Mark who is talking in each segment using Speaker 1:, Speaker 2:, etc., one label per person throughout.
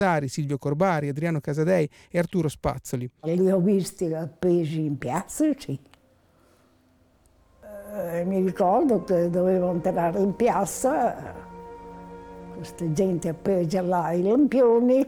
Speaker 1: Silvio Corbari, Adriano Casadei e Arturo Spazzoli.
Speaker 2: Li ho visti appesi in piazza, sì. Mi ricordo che dovevo entrare in piazza, questa gente appesa là ai lampioni,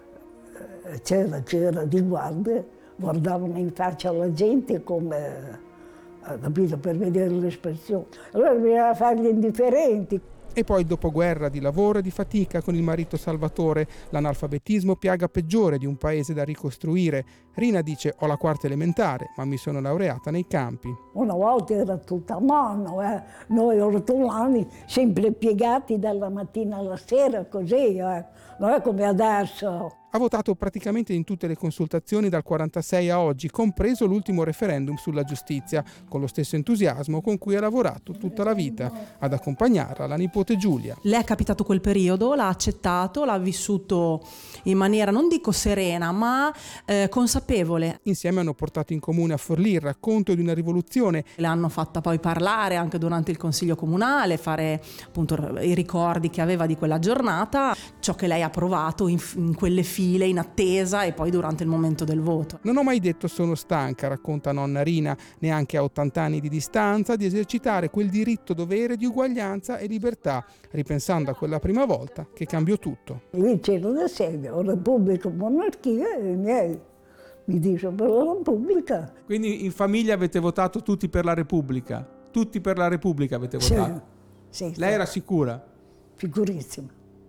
Speaker 2: c'era di guardia, guardavano in faccia alla gente come, capito, per vedere l'espressione. Allora bisognava fargli indifferenti.
Speaker 1: E poi il dopoguerra di lavoro e di fatica con il marito Salvatore, l'analfabetismo piaga peggiore di un paese da ricostruire. Rina dice: ho la quarta elementare, ma mi sono laureata nei campi.
Speaker 2: Una volta era tutta a mano, noi ortolani sempre piegati dalla mattina alla sera, così, non è come adesso.
Speaker 1: Ha votato praticamente in tutte le consultazioni dal 1946 a oggi, compreso l'ultimo referendum sulla giustizia, con lo stesso entusiasmo con cui ha lavorato tutta la vita. Ad accompagnarla la nipote Giulia.
Speaker 3: Le è capitato quel periodo, l'ha accettato, l'ha vissuto in maniera, non dico serena, ma consapevole.
Speaker 1: Insieme hanno portato in comune a Forlì il racconto di una rivoluzione.
Speaker 3: L'hanno fatta poi parlare anche durante il consiglio comunale, fare appunto i ricordi che aveva di quella giornata, ciò che lei ha provato in quelle file, in attesa e poi durante il momento del voto.
Speaker 1: Non ho mai detto sono stanca, racconta nonna Rina, neanche a 80 anni di distanza, di esercitare quel diritto-dovere di uguaglianza e libertà, ripensando a quella prima volta che cambiò tutto.
Speaker 2: Lì c'era da serie, Repubblica, monarchia, e i miei mi dicono per la Repubblica.
Speaker 1: Quindi in famiglia avete votato tutti per la Repubblica? Tutti per la Repubblica avete votato?
Speaker 2: Sì.
Speaker 1: Lei era sicura?
Speaker 2: Sicurissima.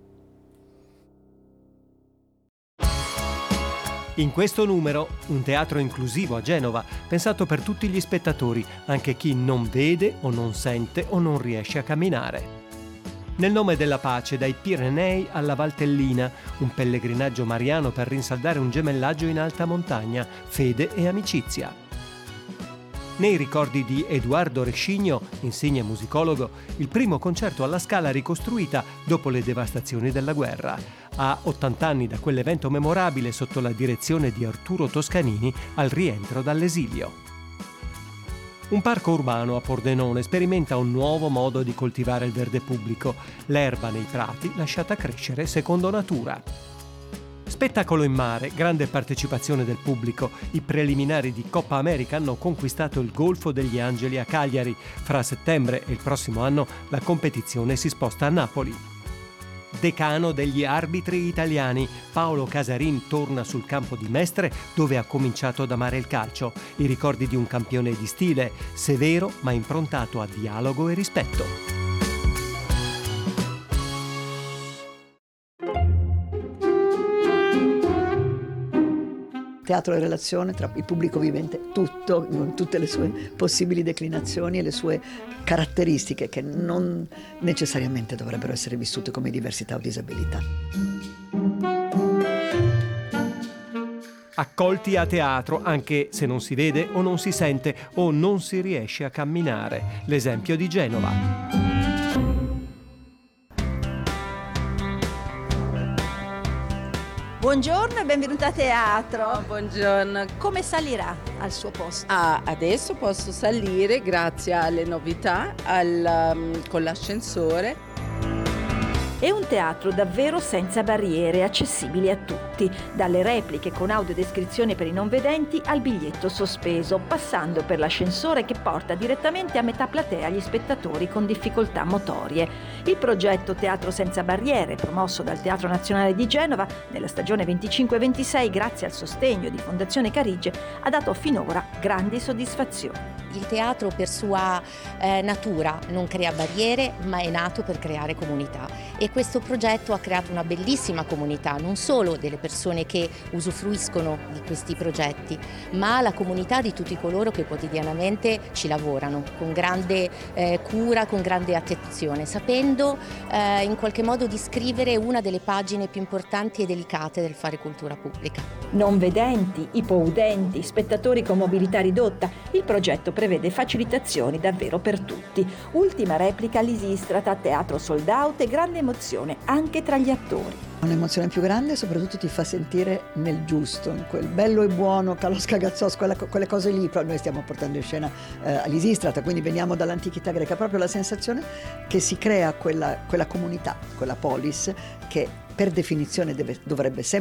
Speaker 4: In questo numero, un teatro inclusivo a Genova, pensato per tutti gli spettatori, anche chi non vede o non sente o non riesce a camminare. Nel nome della pace, dai Pirenei alla Valtellina, un pellegrinaggio mariano per rinsaldare un gemellaggio in alta montagna, fede e amicizia. Nei ricordi di Edoardo Rescigno, insigne musicologo, il primo concerto alla Scala ricostruita dopo le devastazioni della guerra. A 80 anni da quell'evento memorabile sotto la direzione di Arturo Toscanini al rientro dall'esilio. Un parco urbano a Pordenone sperimenta un nuovo modo di coltivare il verde pubblico, l'erba nei prati lasciata crescere secondo natura. Spettacolo in mare, grande partecipazione del pubblico. I preliminari di Coppa America hanno conquistato il Golfo degli Angeli a Cagliari. Fra settembre e il prossimo anno la competizione si sposta a Napoli. Decano degli arbitri italiani, Paolo Casarin torna sul campo di Mestre dove ha cominciato ad amare il calcio. I ricordi di un campione di stile, severo ma improntato a dialogo e rispetto.
Speaker 5: Teatro è relazione tra il pubblico vivente, tutto, con tutte le sue possibili declinazioni e le sue caratteristiche che non necessariamente dovrebbero essere vissute come diversità o disabilità.
Speaker 4: Accolti a teatro anche se non si vede o non si sente o non si riesce a camminare. L'esempio di Genova.
Speaker 6: Buongiorno e benvenuta a teatro.
Speaker 7: Oh, buongiorno.
Speaker 6: Come salirà al suo posto?
Speaker 7: Adesso posso salire grazie alle novità con l'ascensore.
Speaker 6: È un teatro davvero senza barriere, accessibili a tutti, dalle repliche con audiodescrizione per i non vedenti al biglietto sospeso, passando per l'ascensore che porta direttamente a metà platea gli spettatori con difficoltà motorie. Il progetto Teatro Senza Barriere, promosso dal Teatro Nazionale di Genova nella stagione 25-26 grazie al sostegno di Fondazione Carige, ha dato finora grandi soddisfazioni.
Speaker 8: Il teatro per sua natura non crea barriere, ma è nato per creare comunità e questo progetto ha creato una bellissima comunità, non solo delle persone che usufruiscono di questi progetti, ma la comunità di tutti coloro che quotidianamente ci lavorano con grande cura, con grande attenzione, sapendo in qualche modo di scrivere una delle pagine più importanti e delicate del fare cultura pubblica.
Speaker 6: Non vedenti, ipoudenti, spettatori con mobilità ridotta, il progetto prevede facilitazioni davvero per tutti. Ultima replica all'Isistrata, teatro sold out e grande emozione anche tra gli attori.
Speaker 5: Un'emozione più grande soprattutto ti fa sentire nel giusto, in quel bello e buono, Kalos Kagazzos, quelle cose lì. Noi stiamo portando in scena all'Isistrata, quindi veniamo dall'antichità greca, proprio la sensazione che si crea quella comunità, quella polis che per definizione dovrebbe sempre